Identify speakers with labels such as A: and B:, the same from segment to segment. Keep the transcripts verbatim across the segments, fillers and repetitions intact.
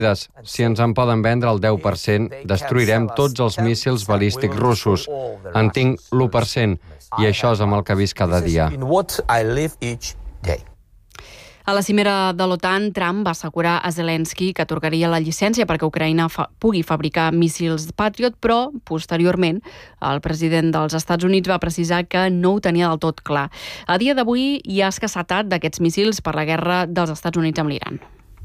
A: Si ens en poden vendre el deu per cent, destruirem tots els míssils balístics russos. En tinc l'u per cent, i això és amb el que visc cada dia.
B: A la cimera de l'OTAN, Trump va assegurar a Zelensky que atorgaria la llicència perquè Ucraïna fa pugui fabricar míssils Patriot, però, posteriorment, el president dels Estats Units va precisar que no ho tenia del tot clar. A dia d'avui hi ha escassetat d'aquests míssils per la guerra dels Estats Units amb l'Iran.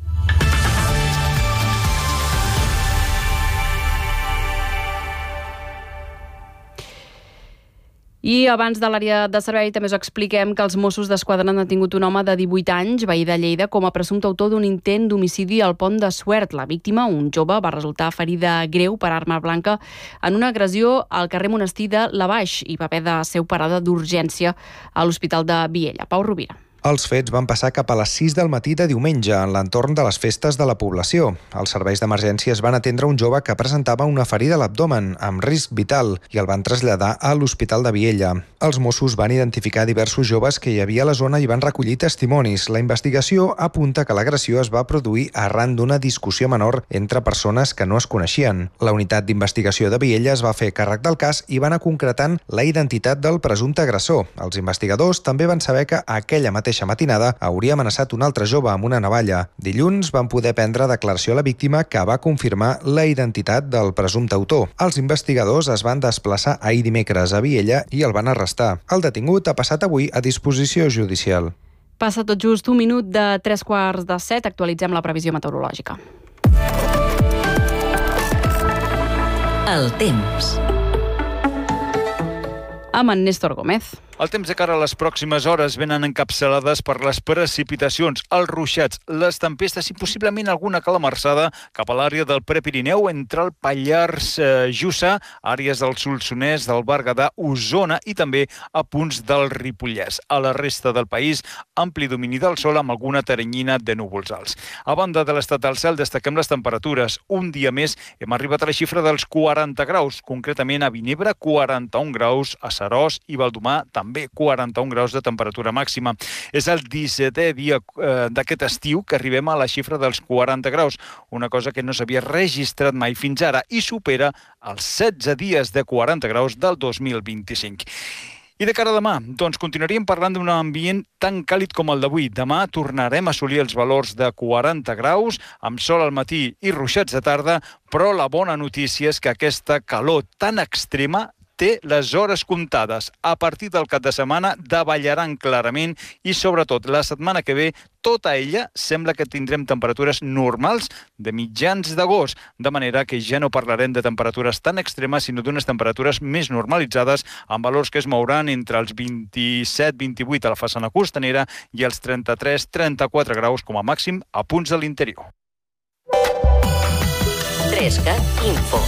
B: I abans de l'àrea de servei també us expliquem que els Mossos d'Esquadra han detingut un home de divuit anys, veí de Lleida, com a presumpte autor d'un intent d'homicidi al Pont de Suert. La víctima, un jove, va resultar ferida greu per arma blanca en una agressió al carrer Monestir de Lavaix i va haver de ser operada d'urgència a l'Hospital de Viella. Pau Rovira.
C: Els fets van passar cap a les sis del matí de diumenge, en l'entorn de les festes de la població. Els serveis d'emergències van atendre un jove que presentava una ferida a l'abdomen, amb risc vital, i el van traslladar a l'Hospital de Viella. Els Mossos van identificar diversos joves que hi havia a la zona i van recollir testimonis. La investigació apunta que l'agressió es va produir arran d'una discussió menor entre persones que no es coneixien. La unitat d'investigació de Viella es va fer càrrec del cas i va anar concretant la identitat del presumpte agressor. Els investigadors també van saber que aquella mateixa matinada hauria amenaçat un altre jove amb una navalla. Dilluns van poder prendre declaració a la víctima, que va confirmar la identitat del presumpte autor. Els investigadors es van desplaçar ahir dimecres a Viella i el van arrestar. El detingut ha passat avui a disposició judicial.
B: Passa tot just un minut de tres quarts de set. Actualitzem la previsió meteorològica.
D: El temps.
B: Amb en Néstor Gómez.
E: El temps de cara a les pròximes hores venen encapçalades per les precipitacions, els ruixats, les tempestes i possiblement alguna calamarsada cap a l'àrea del Prepirineu entre el Pallars eh, Jussà, àrees del Solsonès, del Berguedà, Osona i també a punts del Ripollès. A la resta del país, ampli domini del sol amb alguna teranyina de núvols alts. A banda de l'estat del cel, destaquem les temperatures. Un dia més hem arribat a la xifra dels quaranta graus, concretament a Vinebre, quaranta-un graus, a Seròs i Baldomà, també també quaranta-un graus de temperatura màxima. És el dissetè dia eh, d'aquest estiu que arribem a la xifra dels quaranta graus, una cosa que no s'havia registrat mai fins ara i supera els setze dies de quaranta graus del dos mil vint-i-cinc. I de cara a demà, doncs continuaríem parlant d'un ambient tan càlid com el d'avui. Demà tornarem a assolir els valors de quaranta graus, amb sol al matí i ruixats de tarda, però la bona notícia és que aquesta calor tan extrema té les hores comptades. A partir del cap de setmana davallaran clarament i, sobretot, la setmana que ve, tota ella sembla que tindrem temperatures normals de mitjans d'agost, de manera que ja no parlarem de temperatures tan extremes, sinó d'unes temperatures més normalitzades, amb valors que es mouran entre els vint-i-set vint-i-vuit a la façana costanera i els trenta-tres trenta-quatre graus com a màxim a punts de l'interior.
D: trescat Info.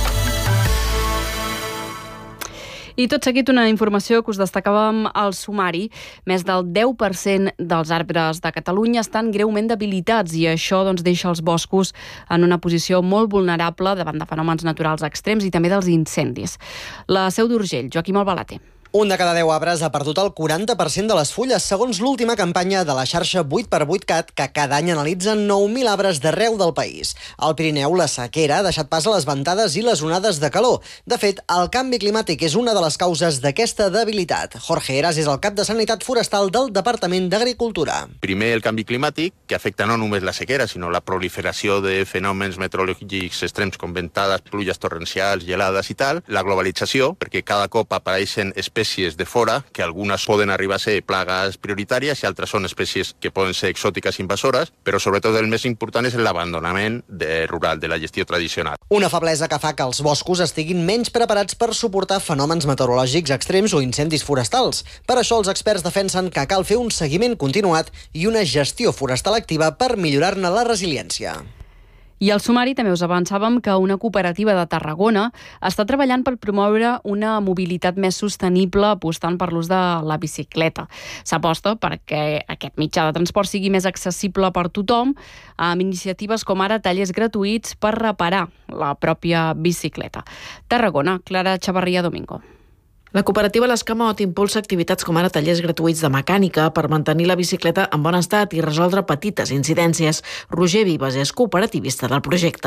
B: I tot seguit una informació que us destacàvem al sumari. Més del deu per cent dels arbres de Catalunya estan greument debilitats i això doncs, deixa els boscos en una posició molt vulnerable davant de fenòmens naturals extrems i també dels incendis. La Seu d'Urgell, Joaquim Albalater.
F: Un de cada deu arbres ha perdut el quaranta per cent de les fulles, segons l'última campanya de la xarxa vuit per vuit cat, que cada any analitza nou mil arbres d'arreu del país. Al Pirineu, la sequera ha deixat pas a les ventades i les onades de calor. De fet, el canvi climàtic és una de les causes d'aquesta debilitat. Jorge Heras és el cap de Sanitat Forestal del Departament d'Agricultura.
G: Primer, el canvi climàtic, que afecta no només la sequera, sinó la proliferació de fenòmens meteorològics extrems com ventades, pluges torrencials, gelades i tal. La globalització, perquè cada cop apareixen espècies espècies de fora, que algunes poden arribar a ser plagues prioritàries i altres són espècies que poden ser exòtiques invasores, però sobretot el més important és l'abandonament de rural, de la gestió tradicional.
F: Una feblesa que fa que els boscos estiguin menys preparats per suportar fenòmens meteorològics extrems o incendis forestals. Per això els experts defensen que cal fer un seguiment continuat i una gestió forestal activa per millorar-ne la resiliència.
B: I al sumari també us avançàvem que una cooperativa de Tarragona està treballant per promoure una mobilitat més sostenible apostant per l'ús de la bicicleta. S'aposta perquè aquest mitjà de transport sigui més accessible per tothom, amb iniciatives com ara tallers gratuïts per reparar la pròpia bicicleta. Tarragona, Clara Chavarría Domingo.
H: La cooperativa l'Escamot impulsa activitats com ara tallers gratuïts de mecànica per mantenir la bicicleta en bon estat i resoldre petites incidències. Roger Vives és cooperativista del projecte.